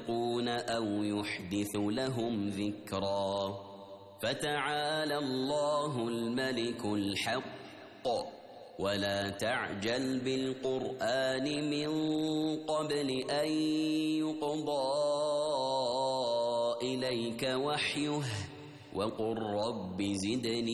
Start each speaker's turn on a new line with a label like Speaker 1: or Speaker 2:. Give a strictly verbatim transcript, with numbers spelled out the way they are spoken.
Speaker 1: يتقون أو يحدث لهم ذكرا فتعالى الله الملك الحق ولا تعجل بالقرآن من قبل أن يقضى إليك وحيه وقل رب زدني